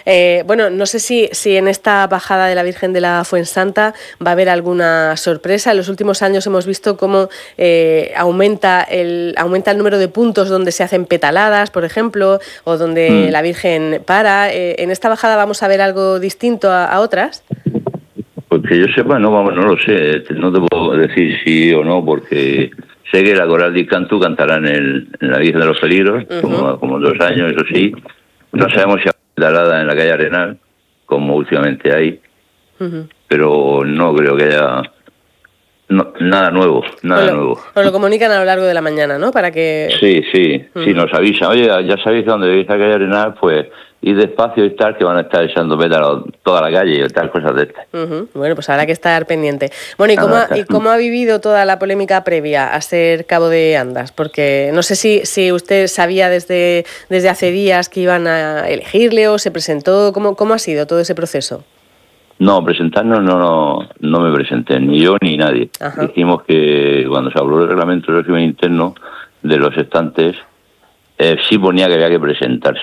Bueno, no sé si en esta bajada de la Virgen de la Fuensanta va a haber alguna sorpresa. En los últimos años hemos visto cómo aumenta el número de puntos donde se hacen petaladas, por ejemplo, o donde la Virgen para. ¿En esta bajada vamos a ver algo distinto a otras? Pues que yo sepa, no lo sé. No te puedo decir sí o no, porque sé que la Coral di Cantu cantará en la Virgen de los Peligros, como 2 años, eso sí. No sabemos si habrá petalada en la calle Arenal, como últimamente hay, pero no creo que haya nada nuevo. Os lo comunican a lo largo de la mañana, ¿no? Para que... Sí, nos avisan. Oye, ya sabéis que donde veis la calle Arenal, pues ir despacio y tal, que van a estar echando pétalos toda la calle y tal, cosas de estas. Bueno, pues habrá que estar pendiente. Bueno, ¿y cómo ha vivido toda la polémica previa a ser Cabo de Andas? Porque no sé si usted sabía desde hace días que iban a elegirle o se presentó. ¿Cómo ha sido todo ese proceso? No, presentarnos no me presenté, ni yo ni nadie. Ajá. Dijimos que cuando se habló del reglamento de régimen interno de los estantes, sí ponía que había que presentarse.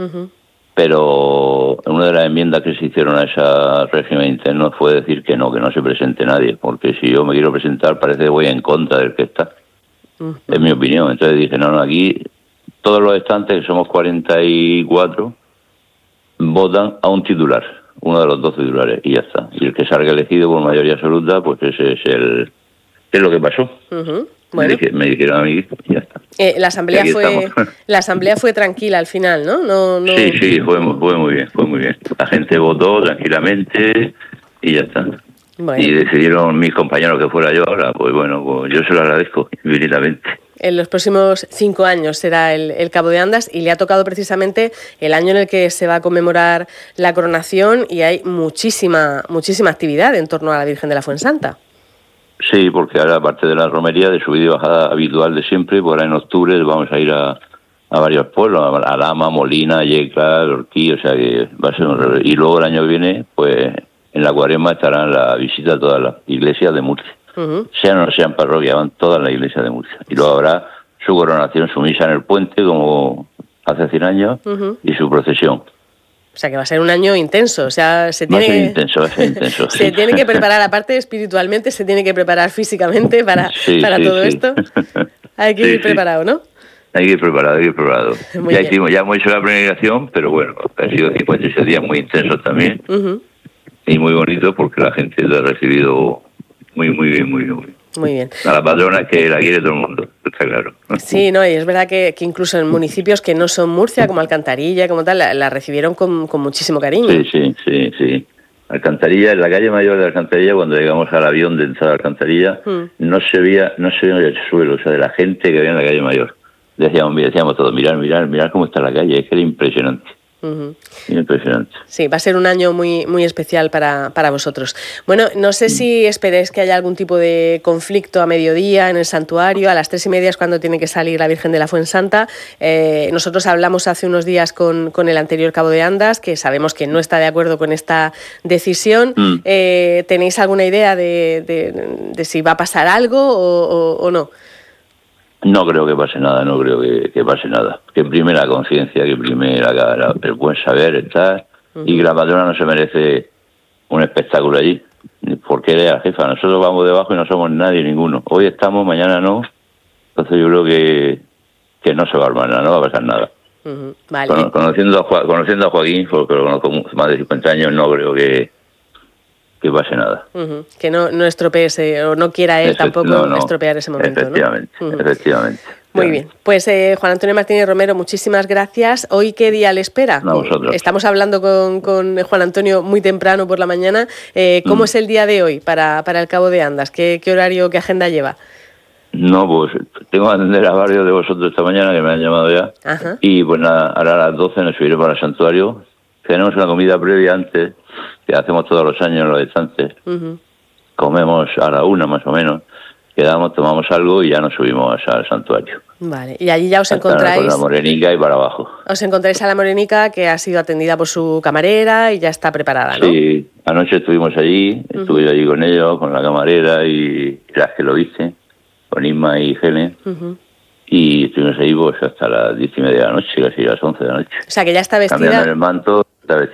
Pero una de las enmiendas que se hicieron a ese régimen interno fue decir que no se presente nadie, porque si yo me quiero presentar parece que voy en contra del que está. Es mi opinión. Entonces dije, no, aquí todos los estantes, que somos 44, votan a un titular, uno de los 2 titulares, y ya está. Y el que salga elegido por mayoría absoluta, pues ese es lo que pasó. Bueno. Me dijeron a mí y ya está. La asamblea fue tranquila al final, ¿no? Sí, fue muy bien. La gente votó tranquilamente y ya está. Bueno. Y decidieron mis compañeros que fuera yo ahora, pues bueno, pues yo se lo agradezco infinitamente. En los próximos 5 años será el Cabo de Andas y le ha tocado precisamente el año en el que se va a conmemorar la coronación y hay muchísima actividad en torno a la Virgen de la Fuensanta. Sí, porque ahora, aparte de la romería, de subida y bajada habitual de siempre, pues ahora en octubre vamos a ir a varios pueblos, a Lama, Molina, Yecla, Orquí, o sea que va a ser un revés. Y luego el año que viene, pues en la Cuaresma estarán la visita a todas las iglesias de Murcia. Sean o no sean parroquias, van todas las iglesias de Murcia. Y luego habrá su coronación, su misa en el puente, como hace 100 años, y su procesión. O sea que va a ser un año intenso, o sea, Va a ser intenso. Se tiene que preparar, aparte espiritualmente, se tiene que preparar físicamente para todo esto. Hay que ir preparado, ¿no? Hay que ir preparado. Ya hemos hecho la peregrinación, pero bueno, ha sido 56 días muy intensos también. Y muy bonitos porque la gente lo ha recibido muy bien. Muy bien. A la patrona que la quiere todo el mundo, está claro. Sí, no, y es verdad que incluso en municipios que no son Murcia, como Alcantarilla, como tal, la recibieron con muchísimo cariño. Sí. Alcantarilla, en la calle mayor de Alcantarilla, cuando llegamos al avión de entrada a Alcantarilla, no se veía el suelo, o sea, de la gente que había en la calle mayor. Decíamos todos, mirar cómo está la calle, es que era impresionante. Impresionante. Sí, va a ser un año muy especial para vosotros. Bueno, no sé si esperéis que haya algún tipo de conflicto a mediodía en el santuario. A las 3:30 es cuando tiene que salir la Virgen de la Fuensanta. Nosotros hablamos hace unos días con el anterior Cabo de Andas, que sabemos que no está de acuerdo con esta decisión. ¿Tenéis alguna idea de si va a pasar algo o no? No creo que pase nada, Que prime la conciencia, que prime el buen saber estar, y que la patrona no se merece un espectáculo allí, porque ella es la jefa. Nosotros vamos debajo y no somos nadie, ninguno. Hoy estamos, mañana no. Entonces yo creo que no se va a armar nada, no va a pasar nada. Vale. Conociendo a Joaquín, porque lo conozco más de 50 años, no creo que pase nada. Que no estropees, o no quiera él tampoco estropear ese momento. Efectivamente. Muy bien. Pues Juan Antonio Martínez Romero, muchísimas gracias. ¿Hoy qué día le espera? A vosotros. Estamos hablando con Juan Antonio muy temprano por la mañana. ¿Cómo es el día de hoy para el Cabo de Andas? ¿Qué horario, qué agenda lleva? No, pues tengo que atender a varios de vosotros esta mañana que me han llamado ya. Ajá. Y pues nada, ahora a las 12 nos subiré para el santuario. Tenemos una comida previa antes, que hacemos todos los años en los estantes. Comemos a la 1 más o menos, quedamos, tomamos algo y ya nos subimos al santuario. Vale, y allí ya os encontráis... Con la Morenica y para abajo. Os encontráis a la Morenica, que ha sido atendida por su camarera y ya está preparada, ¿no? Sí, anoche estuvimos allí, estuve yo allí con ellos, con la camarera y las que lo viste, con Isma y Helen. Y estuvimos ahí pues hasta las 10:30 de la noche, casi las 11 de la noche. O sea, que ya está vestida... Cambiando el manto, está vestida.